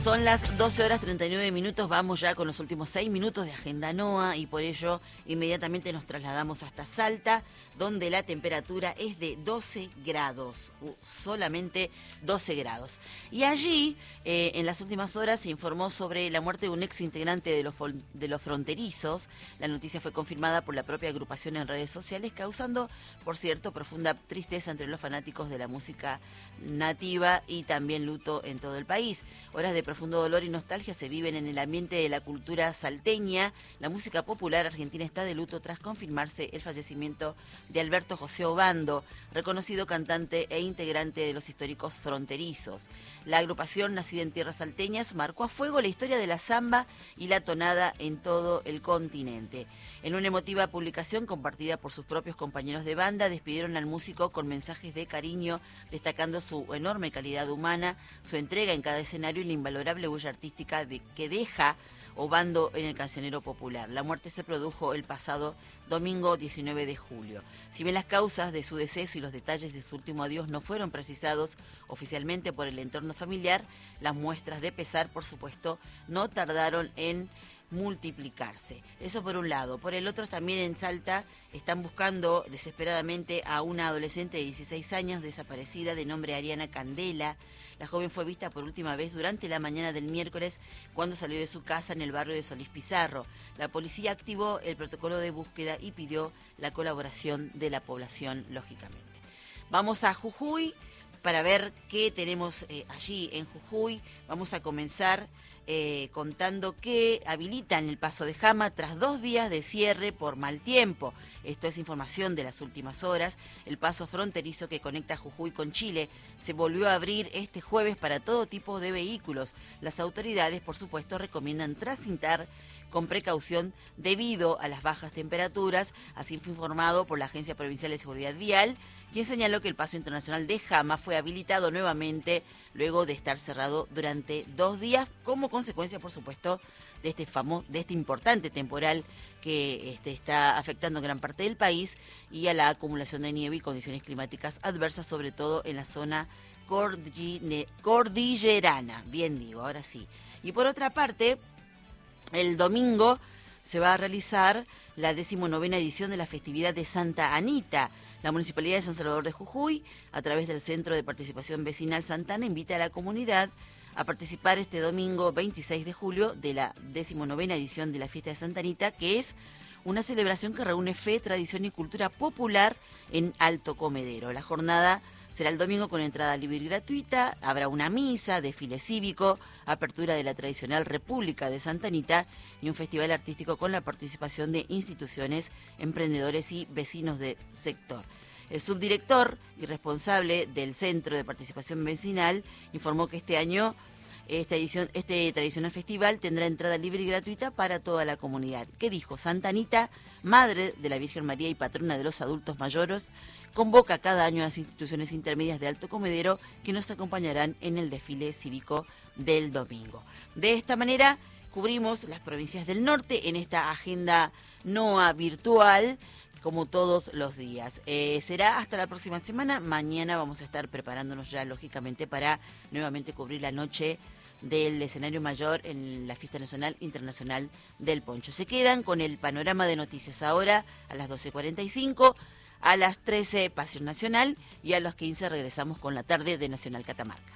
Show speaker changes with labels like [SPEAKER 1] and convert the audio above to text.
[SPEAKER 1] Son las 12 horas 39 minutos, vamos ya con los últimos 6 minutos de Agenda NOA y por ello inmediatamente nos trasladamos hasta Salta, donde la temperatura es de 12 grados, solamente 12 grados. Y allí, en las últimas horas, se informó sobre la muerte de un ex integrante de los fronterizos. La noticia fue confirmada por la propia agrupación en redes sociales, causando, por cierto, profunda tristeza entre los fanáticos de la música nativa y también luto en todo el país. Horas de profundo dolor y nostalgia se viven en el ambiente de la cultura salteña. La música popular argentina está de luto tras confirmarse el fallecimiento de Alberto José Obando, reconocido cantante e integrante de los históricos fronterizos. La agrupación, nacida en tierras salteñas, marcó a fuego la historia de la samba y la tonada en todo el continente. En una emotiva publicación compartida por sus propios compañeros de banda, despidieron al músico con mensajes de cariño, destacando su enorme calidad humana, su entrega en cada escenario y la invalorable huella artística que deja Obando en el cancionero popular. La muerte se produjo el pasado domingo 19 de julio. Si bien las causas de su deceso y los detalles de su último adiós no fueron precisados oficialmente por el entorno familiar, las muestras de pesar, por supuesto, no tardaron en multiplicarse. Eso por un lado. Por el otro, también en Salta están buscando desesperadamente a una adolescente de 16 años desaparecida de nombre Ariana Candela. La joven fue vista por última vez durante la mañana del miércoles cuando salió de su casa en el barrio de Solís Pizarro. La policía activó el protocolo de búsqueda y pidió la colaboración de la población, lógicamente. Vamos a Jujuy para ver qué tenemos allí en Jujuy. Vamos a comenzar contando que habilitan el paso de Jama tras 2 días de cierre por mal tiempo. Esto es información de las últimas horas. El paso fronterizo que conecta Jujuy con Chile se volvió a abrir este jueves para todo tipo de vehículos. Las autoridades, por supuesto, recomiendan transitar con precaución debido a las bajas temperaturas. Así fue informado por la Agencia Provincial de Seguridad Vial, quien señaló que el paso internacional de Jama fue habilitado nuevamente luego de estar cerrado durante 2 días, como consecuencia, por supuesto, de este importante temporal que está afectando gran parte del país y a la acumulación de nieve y condiciones climáticas adversas, sobre todo en la zona cordillerana. Bien digo, ahora sí. Y por otra parte, el domingo se va a realizar la 19ª edición de la festividad de Santa Anita. La Municipalidad de San Salvador de Jujuy, a través del Centro de Participación Vecinal Santana, invita a la comunidad a participar este domingo 26 de julio de la 19ª edición de la fiesta de Santa Anita, que es una celebración que reúne fe, tradición y cultura popular en Alto Comedero. La jornada será el domingo con entrada libre y gratuita, habrá una misa, desfile cívico, apertura de la tradicional República de Santa Anita y un festival artístico con la participación de instituciones, emprendedores y vecinos del sector. El subdirector y responsable del Centro de Participación Vecinal informó que este año este tradicional festival tendrá entrada libre y gratuita para toda la comunidad. ¿Qué dijo? Santa Anita, madre de la Virgen María y patrona de los adultos mayores, convoca cada año a las instituciones intermedias de Alto Comedero que nos acompañarán en el desfile cívico del domingo. De esta manera cubrimos las provincias del norte en esta agenda NOA virtual, como todos los días. Será hasta la próxima semana. Mañana vamos a estar preparándonos ya, lógicamente, para nuevamente cubrir la noche del escenario mayor en la Fiesta Nacional Internacional del Poncho. Se quedan con el panorama de noticias ahora a las 12:45, a las 13 Pasión Nacional y a las 15 regresamos con la tarde de Nacional Catamarca.